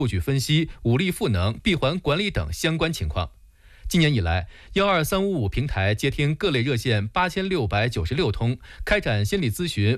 数据分析、武力赋能、闭环管理等相关情况。今年以来，12355平台接听各类热线8696通，开展心理咨询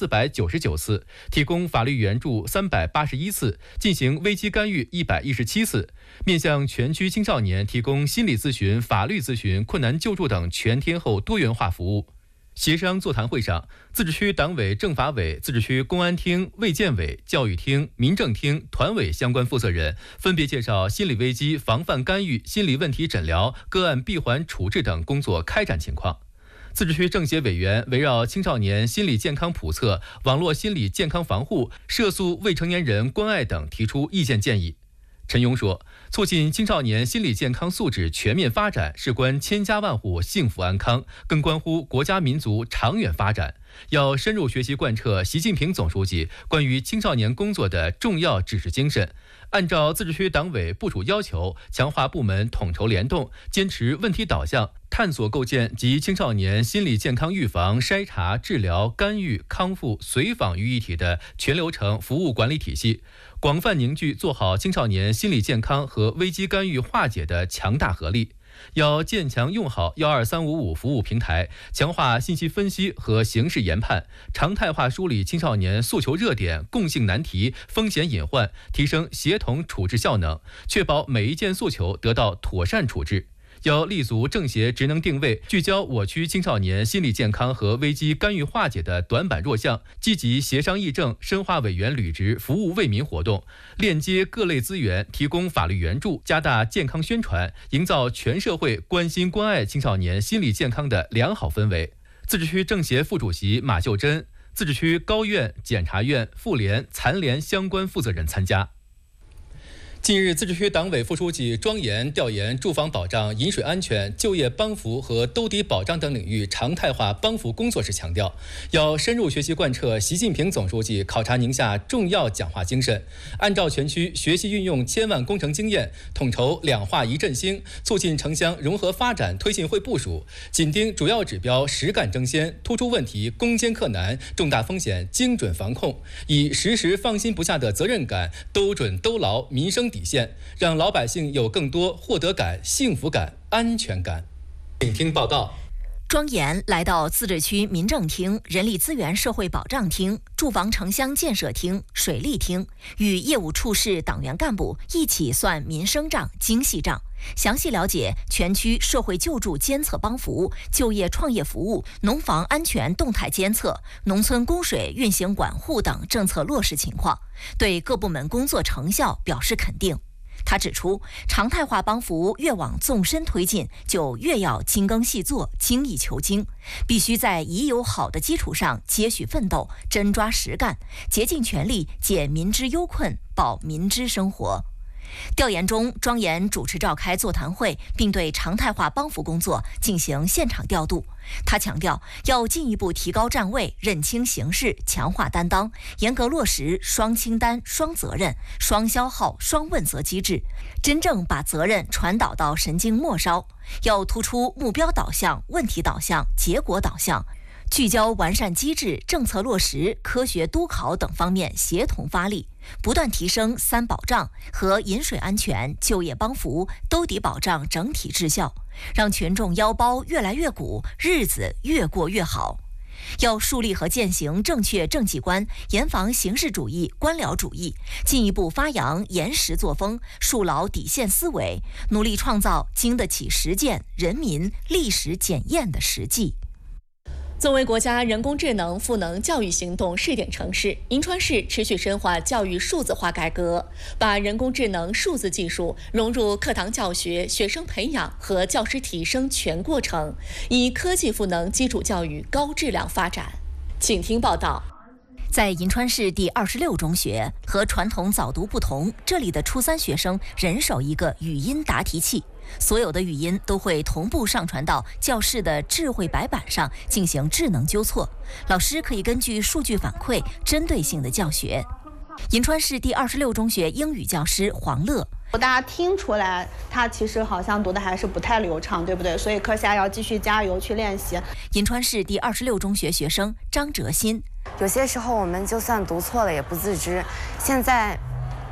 5499次，提供法律援助381次，进行危机干预117次，面向全区青少年提供心理咨询、法律咨询、困难救助等全天候多元化服务。协商座谈会上，自治区党委政法委、自治区公安厅、卫健委、教育厅、民政厅、团委相关负责人分别介绍心理危机防范干预、心理问题诊疗、个案闭环处置等工作开展情况。自治区政协委员围绕青少年心理健康普测、网络心理健康防护、涉诉未成年人关爱等提出意见建议。陈勇说，促进青少年心理健康素质全面发展，事关千家万户幸福安康，更关乎国家民族长远发展。要深入学习贯彻习近平总书记关于青少年工作的重要指示精神，按照自治区党委部署要求，强化部门统筹联动，坚持问题导向，探索构建集青少年心理健康预防、筛查、治疗、干预、康复、随访于一体的全流程服务管理体系，广泛凝聚做好青少年心理健康和危机干预化解的强大合力。要建强用好12355服务平台，强化信息分析和形势研判，常态化梳理青少年诉求热点、共性难题、风险隐患，提升协同处置效能，确保每一件诉求得到妥善处置。要立足政协职能定位，聚焦我区青少年心理健康和危机干预化解的短板弱项，积极协商议政，深化委员履职服务为民活动，链接各类资源，提供法律援助，加大健康宣传，营造全社会关心关爱青少年心理健康的良好氛围。自治区政协副主席马秀珍、自治区高院、检察院、妇联、残联相关负责人参加。近日，自治区党委副书记庄严调研住房保障、饮水安全、就业帮扶和兜底保障等领域常态化帮扶工作时强调，要深入学习贯彻习近平总书记考察宁夏重要讲话精神，按照全区学习运用千万工程经验，统筹两化一振兴，促进城乡融合发展推进会部署，紧盯主要指标实干争先，突出问题攻坚克难，重大风险精准防控，以时时放心不下的责任感兜准兜牢民生底线，让老百姓有更多获得感、幸福感、安全感。请听报道。 庄严来到自治区民政厅、人力资源社会保障厅、住房城乡建设厅、水利厅，与业务处室党员干部一起算民生账、精细账，详细了解全区社会救助监测帮扶、就业创业服务、农房安全动态监测、农村供水运行管护等政策落实情况，对各部门工作成效表示肯定。他指出，常态化帮扶越往纵深推进，就越要精耕细作、精益求精，必须在已有好的基础上接续奋斗、真抓实干，竭尽全力解民之忧困，保民之生活。调研中，庄严主持召开座谈会，并对常态化帮扶工作进行现场调度。他强调，要进一步提高站位，认清形势，强化担当，严格落实双清单、双责任、双消耗、双问责机制，真正把责任传导到神经末梢。要突出目标导向、问题导向、结果导向，聚焦完善机制、政策落实、科学督考等方面协同发力，不断提升三保障和饮水安全、就业帮扶、兜底保障整体质效，让群众腰包越来越鼓，日子越过越好。要树立和践行正确政绩观，严防形式主义、官僚主义，进一步发扬严实作风，树牢底线思维，努力创造经得起实践、人民历史检验的实际。 作为国家人工智能赋能教育行动试点城市，银川市持续深化教育数字化改革，把人工智能数字技术融入课堂教学、学生培养和教师提升全过程，以科技赋能基础教育高质量发展。请听报道。 在银川市第26中学，和传统早读不同，这里的初3学生人手一个语音答题器，所有的语音都会同步上传到教室的智慧白板上进行智能纠错，老师可以根据数据反馈针对性的教学。银川市第26中学英语教师黄乐， 大家听出来他其实好像读的还是不太流畅，对不对？所以课下要继续加油去练习。 银川市第26中学学生张哲新， 有些时候我们就算读错了也不自知，现在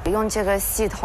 用这个系统